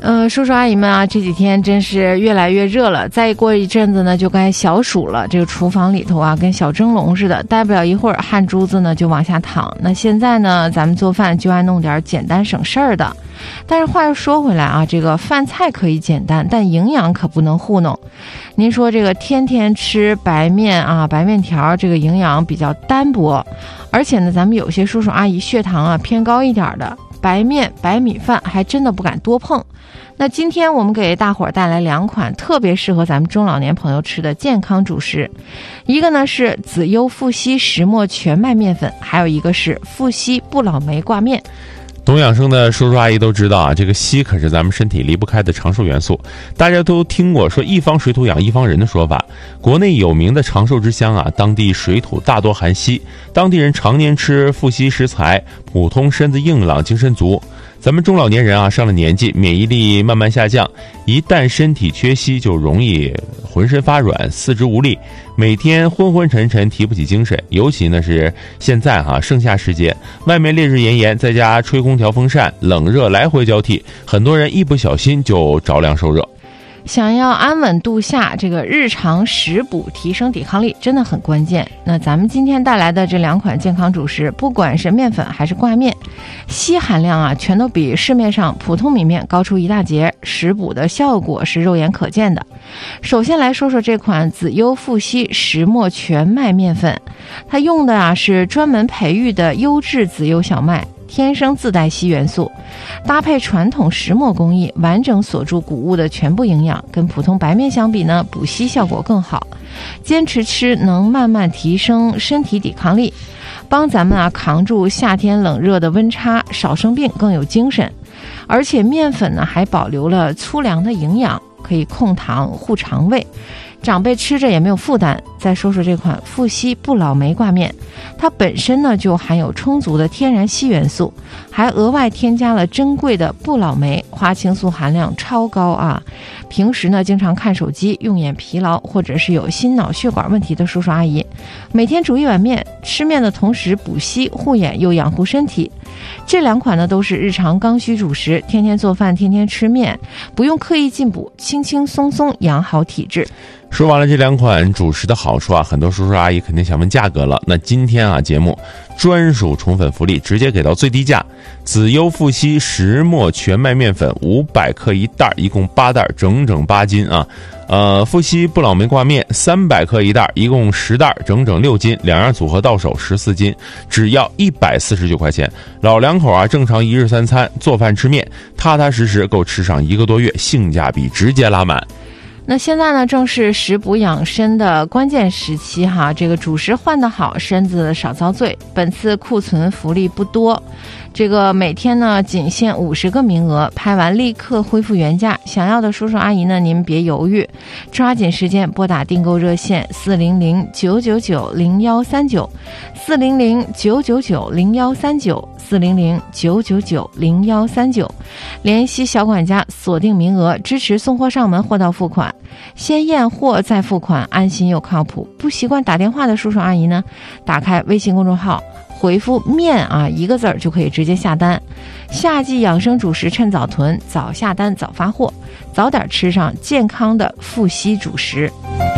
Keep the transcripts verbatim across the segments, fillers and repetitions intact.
呃，叔叔阿姨们啊，这几天真是越来越热了，再过一阵子呢就该小暑了。这个厨房里头啊跟小蒸笼似的，待不了一会儿汗珠子呢就往下淌。那现在呢咱们做饭就爱弄点简单省事儿的。但是话又说回来啊，这个饭菜可以简单，但营养可不能糊弄。您说这个天天吃白面啊白面条，这个营养比较单薄，而且呢咱们有些叔叔阿姨血糖啊偏高一点的，白面白米饭还真的不敢多碰。那今天我们给大伙儿带来两款特别适合咱们中老年朋友吃的健康主食，一个呢是紫优富硒石墨全麦面粉，还有一个是富硒不老梅挂面。 懂养生的叔叔阿姨都知道啊，这个硒可是咱们身体离不开的长寿元素。大家都听过说一方水土养一方人的说法，国内有名的长寿之乡啊，当地水土大多含硒，当地人常年吃富硒食材，普通身子硬朗，精神足。咱们中老年人啊，上了年纪，免疫力慢慢下降，一旦身体缺硒，就容易浑身发软，四肢无力，每天昏昏沉沉，提不起精神。尤其呢是现在哈、啊、盛夏时节，外面烈日炎炎，在家吹空调风扇，冷热来回交替，很多人一不小心就着凉受热。 想要安稳度夏，这个日常食补提升抵抗力真的很关键。那咱们今天带来的这两款健康主食，不管是面粉还是挂面，硒含量啊全都比市面上普通米面高出一大截，食补的效果是肉眼可见的。首先来说说这款紫优富硒石墨全麦面粉，它用的啊是专门培育的优质紫优小麦，天生自带硒元素，搭配传统石墨工艺，完整锁住谷物的全部营养，跟普通白面相比呢，补硒效果更好。坚持吃能慢慢提升身体抵抗力，帮咱们啊扛住夏天冷热的温差，少生病，更有精神。而且面粉呢还保留了粗粮的营养，可以控糖护肠胃，长辈吃着也没有负担。再说说这款富硒不老梅挂面，它本身呢就含有充足的天然硒元素，还额外添加了珍贵的不老梅，花青素含量超高啊！平时呢经常看手机、用眼疲劳，或者是有心脑血管问题的叔叔阿姨，每天煮一碗面，吃面的同时补硒护眼又养护身体。这两款呢都是日常刚需主食，天天做饭，天天吃面，不用刻意进补，轻轻松松养好体质。 说完了这两款主食的好处啊，很多叔叔阿姨肯定想问价格了。那今天啊节目专属宠粉福利，直接给到最低价，紫优富硒石墨全麦面粉五百克一袋，一共八袋，整整八斤啊。呃，富硒不老梅挂面三百克一袋，一共十袋，整整六斤，两样组合到手十四斤，只要一百四十九块钱。老两口啊，正常一日三餐做饭吃面，踏踏实实够吃上一个多月，性价比直接拉满。 那现在呢正是食补养生的关键时期哈，这个主食换得好，身子少遭罪。本次库存福利不多，这个每天呢仅限五十个名额，拍完立刻恢复原价。想要的叔叔阿姨呢，您别犹豫，抓紧时间拨打订购热线四零零九九九零幺三九四零零九九九零幺三九四零零九九九零幺三九，联系小管家锁定名额，支持送货上门，货到付款。先验货再付款，安心又靠谱。不习惯打电话的叔叔阿姨呢，打开微信公众号，回复面啊一个字儿就可以直接下单。夏季养生主食趁早囤，早下单早发货，早点吃上健康的富硒主食。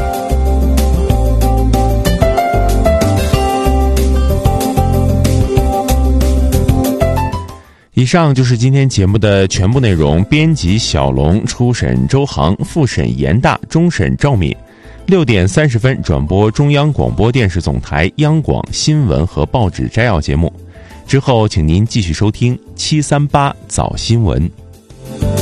以上就是今天节目的全部内容。编辑小龙，初审周航，复审严大，终审赵敏。六点三十分转播中央广播电视总台央广新闻和报纸摘要节目，之后请您继续收听七三八早新闻。